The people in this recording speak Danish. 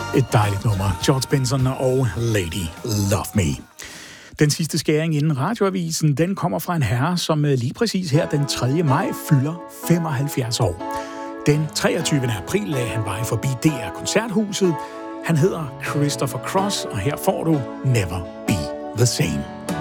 Et dejligt nummer. George Benson og Lady Love Me. Den sidste skæring inden radioavisen, den kommer fra en herre, som lige præcis her den 3. maj fylder 75 år. Den 23. april lagde han vejen forbi DR Koncerthuset. Han hedder Christopher Cross, og her får du Never Be the Same.